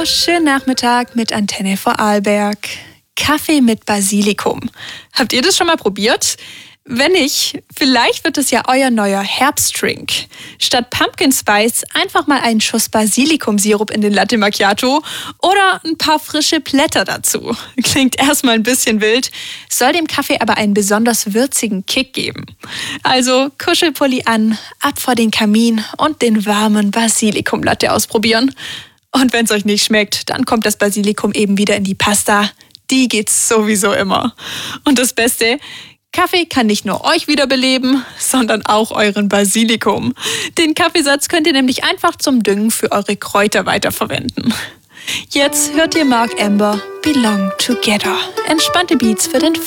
Hallo, schönen Nachmittag mit Antenne Vorarlberg. Kaffee mit Basilikum. Habt ihr das schon mal probiert? Wenn nicht, vielleicht wird es ja euer neuer Herbstdrink. Statt Pumpkin Spice einfach mal einen Schuss Basilikumsirup in den Latte Macchiato oder ein paar frische Blätter dazu. Klingt erstmal ein bisschen wild, soll dem Kaffee aber einen besonders würzigen Kick geben. Also Kuschelpulli an, ab vor den Kamin und den warmen Basilikum-Latte ausprobieren. Und wenn es euch nicht schmeckt, dann kommt das Basilikum eben wieder in die Pasta. Die geht's sowieso immer. Und das Beste: Kaffee kann nicht nur euch wiederbeleben, sondern auch euren Basilikum. Den Kaffeesatz könnt ihr nämlich einfach zum Düngen für eure Kräuter weiterverwenden. Jetzt hört ihr Mark Amber, Belong Together. Entspannte Beats für den